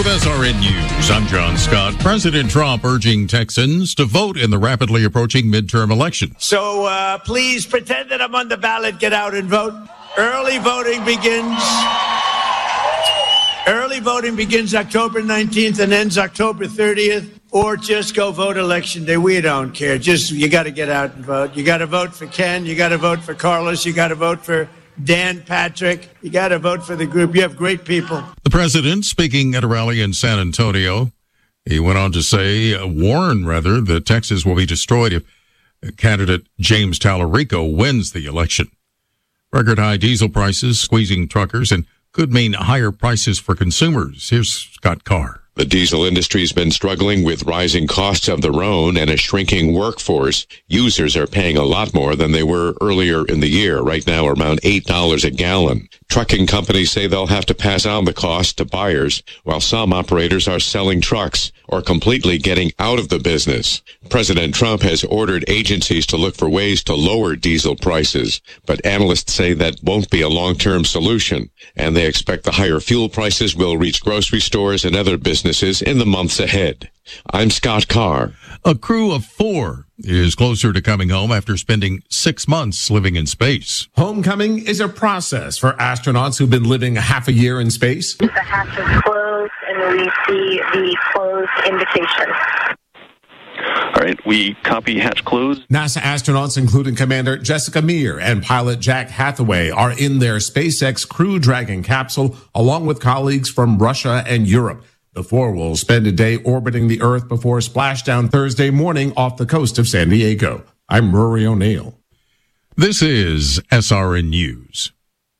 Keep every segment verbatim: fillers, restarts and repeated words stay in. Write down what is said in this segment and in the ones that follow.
With S R N News, I'm John Scott. President Trump urging Texans to vote in the rapidly approaching midterm election. So uh, please pretend that I'm on the ballot. Get out and vote. Early voting begins. Early voting begins October nineteenth and ends October thirtieth. Or just go vote election day. We don't care. Just, you got to get out and vote. You got to vote for Ken. You got to vote for Carlos. You got to vote for Dan Patrick. You got to vote for the group. You have great people. The president speaking at a rally in San Antonio. He went on to say, uh, warn rather, that Texas will be destroyed if candidate James Tallarico wins the election. Record high diesel prices squeezing truckers and could mean higher prices for consumers. Here's Scott Carr. The diesel industry's been struggling with rising costs of their own and a shrinking workforce. Users are paying a lot more than they were earlier in the year, right now around eight dollars a gallon. Trucking companies say they'll have to pass on the cost to buyers, while some operators are selling trucks or completely getting out of the business. President Trump has ordered agencies to look for ways to lower diesel prices, but analysts say that won't be a long-term solution, and they expect the higher fuel prices will reach grocery stores and other businesses in the months ahead. I'm Scott Carr. A crew of four is closer to coming home after spending six months living in space. Homecoming is a process for astronauts who've been living a half a year in space. The hatch is closed, and we see the closed indication. All right, we copy hatch closed. NASA astronauts, including Commander Jessica Meir and pilot Jack Hathaway, are in their SpaceX Crew Dragon capsule, along with colleagues from Russia and Europe. The four will spend a day orbiting the Earth before splashdown Thursday morning off the coast of San Diego. I'm Rory O'Neill. This is S R N News.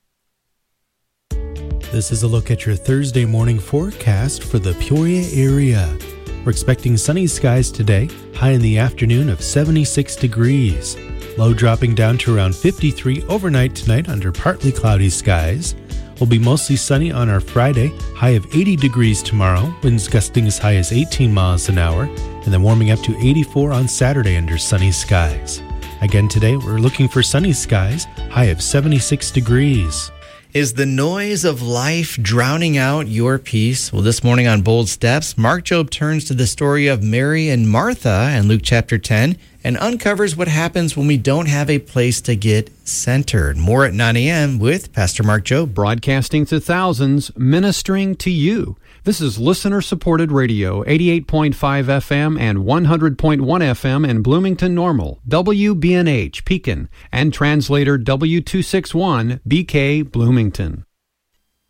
This is a look at your Thursday morning forecast for the Peoria area. We're expecting sunny skies today, high in the afternoon of seventy-six degrees. Low dropping down to around fifty-three overnight tonight under partly cloudy skies. Will be mostly sunny on our Friday, high of eighty degrees tomorrow, winds gusting as high as eighteen miles an hour, and then warming up to eighty-four on Saturday under sunny skies. Again today, we're looking for sunny skies, high of seventy-six degrees. Is the noise of life drowning out your peace? Well, this morning on Bold Steps, Mark Jobe turns to the story of Mary and Martha in Luke chapter ten and uncovers what happens when we don't have a place to get centered. More at nine a.m. with Pastor Mark Jobe. Broadcasting to thousands, ministering to you. This is listener-supported radio, eighty-eight point five F M and one hundred point one F M in Bloomington Normal, W B N H, Pekin, and translator W two sixty-one, B K, Bloomington.